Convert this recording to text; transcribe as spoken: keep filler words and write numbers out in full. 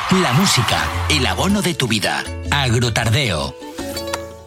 La música, el abono de tu vida. Agrotardeo.